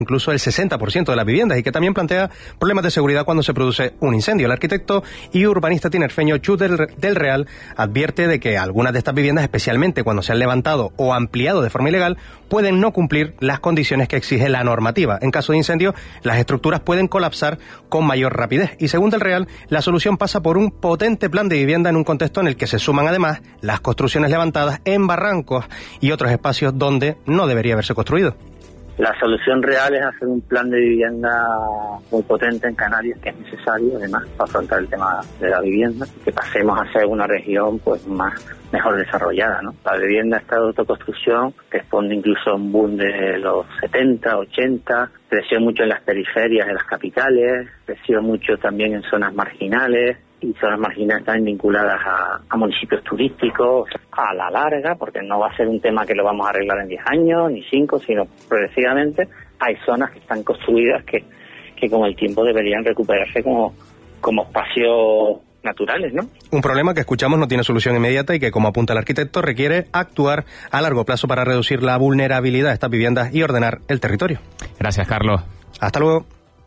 incluso el 60% de las viviendas, y que también plantea problemas de seguridad cuando se produce un incendio. El arquitecto y urbanista tinerfeño Chus del Real advierte de que algunas de estas viviendas, especialmente cuando se han levantado o ampliado de forma ilegal, pueden no cumplir las condiciones que exige la normativa. En caso de incendio, las estructuras pueden colapsar con mayor rapidez. Y según del Real, la solución pasa por un potente plan de vivienda en un contexto en el que se suman además las construcciones levantadas en barrancos y otros espacios donde no debería haberse construido. La solución real es hacer un plan de vivienda muy potente en Canarias, que es necesario además para afrontar el tema de la vivienda, que pasemos a ser una región pues mejor desarrollada, ¿no? La vivienda está de autoconstrucción, responde incluso a un boom de los 70, 80, creció mucho en las periferias de las capitales, creció mucho también en zonas marginales, y zonas marginales también vinculadas a municipios turísticos a la larga, porque no va a ser un tema que lo vamos a arreglar en 10 años, ni 5, sino progresivamente. Hay zonas que están construidas que con el tiempo deberían recuperarse como espacios naturales, ¿no? Un problema que escuchamos no tiene solución inmediata y que, como apunta el arquitecto, requiere actuar a largo plazo para reducir la vulnerabilidad de estas viviendas y ordenar el territorio. Gracias, Carlos. Hasta luego.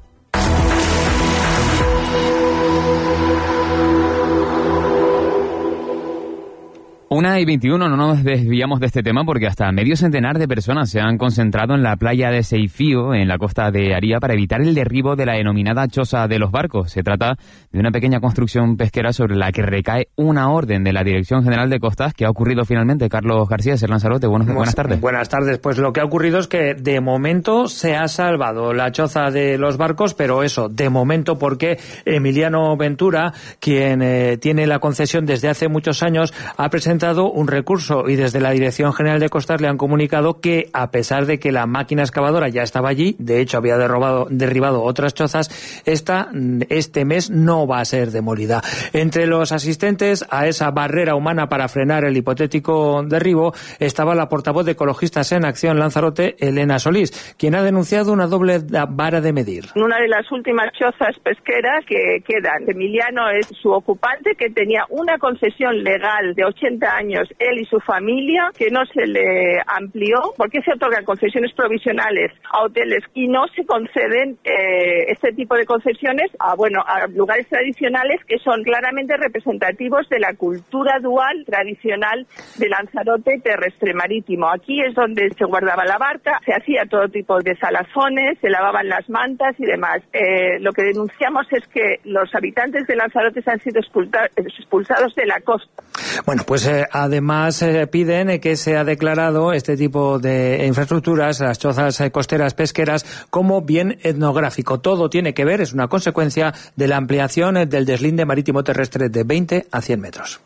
Una y 21, no nos desviamos de este tema porque hasta medio centenar de personas se han concentrado en la playa de Seifío, en la costa de Aría, para evitar el derribo de la denominada choza de los barcos. Se trata de una pequeña construcción pesquera sobre la que recae una orden de la Dirección General de Costas. ¿Qué ha ocurrido finalmente? Carlos García, de Lanzarote, buenas tardes. Buenas tardes. Pues lo que ha ocurrido es que de momento se ha salvado la choza de los barcos, pero eso, de momento, porque Emiliano Ventura, quien tiene la concesión desde hace muchos años, ha presentado un recurso y desde la Dirección General de Costas le han comunicado que, a pesar de que la máquina excavadora ya estaba allí, de hecho había derribado otras chozas, este mes no va a ser demolida. Entre los asistentes a esa barrera humana para frenar el hipotético derribo estaba la portavoz de Ecologistas en Acción Lanzarote, Elena Solís, quien ha denunciado una doble vara de medir. Una de las últimas chozas pesqueras que quedan, Emiliano es su ocupante, que tenía una concesión legal de 80 años, él y su familia, que no se le amplió. ¿Por qué se otorgan concesiones provisionales a hoteles y no se conceden este tipo de concesiones a lugares tradicionales que son claramente representativos de la cultura dual tradicional de Lanzarote terrestre marítimo? Aquí es donde se guardaba la barca, se hacía todo tipo de salazones, se lavaban las mantas y demás. Lo que denunciamos es que los habitantes de Lanzarote han sido expulsados de la costa. Bueno, pues además piden que sea declarado este tipo de infraestructuras, las chozas costeras pesqueras, como bien etnográfico. Todo tiene que ver, es una consecuencia de la ampliación del deslinde marítimo terrestre de 20 a 100 metros.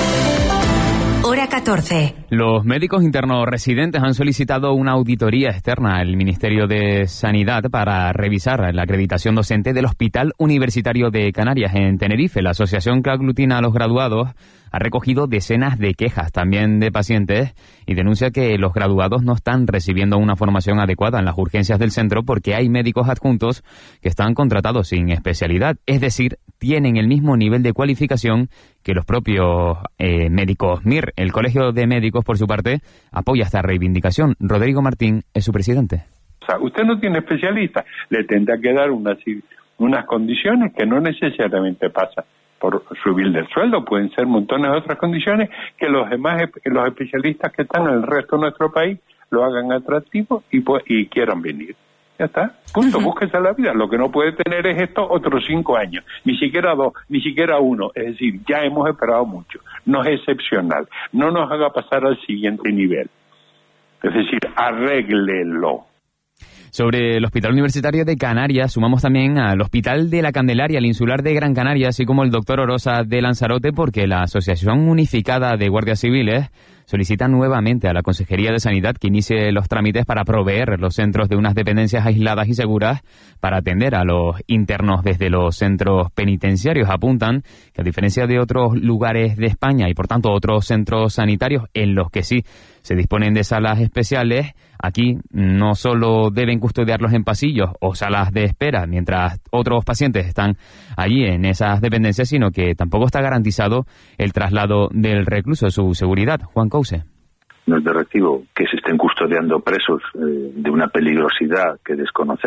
Hora 14. Los médicos internos residentes han solicitado una auditoría externa al Ministerio de Sanidad para revisar la acreditación docente del Hospital Universitario de Canarias en Tenerife. La asociación que aglutina a los graduados ha recogido decenas de quejas también de pacientes y denuncia que los graduados no están recibiendo una formación adecuada en las urgencias del centro porque hay médicos adjuntos que están contratados sin especialidad, es decir, tienen el mismo nivel de cualificación que los propios médicos MIR. El Colegio de Médicos, por su parte, apoya esta reivindicación. Rodrigo Martín es su presidente. O sea, usted no tiene especialista, le tendrá que dar unas condiciones que no necesariamente pasan por subir del sueldo, pueden ser montones de otras condiciones que los especialistas que están en el resto de nuestro país lo hagan atractivo y quieran venir. Ya está, punto, búsquese la vida. Lo que no puede tener es esto otros 5 años, ni siquiera 2, ni siquiera 1. Es decir, ya hemos esperado mucho, no es excepcional, no nos haga pasar al siguiente nivel. Es decir, arréglelo. Sobre el Hospital Universitario de Canarias, sumamos también al Hospital de la Candelaria, el Insular de Gran Canaria, así como el Dr. Orosa de Lanzarote, porque la Asociación Unificada de Guardias Civiles solicita nuevamente a la Consejería de Sanidad que inicie los trámites para proveer los centros de unas dependencias aisladas y seguras para atender a los internos desde los centros penitenciarios. Apuntan que, a diferencia de otros lugares de España y por tanto otros centros sanitarios en los que sí se disponen de salas especiales, aquí no solo deben custodiarlos en pasillos o salas de espera mientras otros pacientes están allí en esas dependencias, sino que tampoco está garantizado el traslado del recluso, su seguridad. Juan Couce. No es de recibo que se estén custodiando presos de una peligrosidad que desconocemos.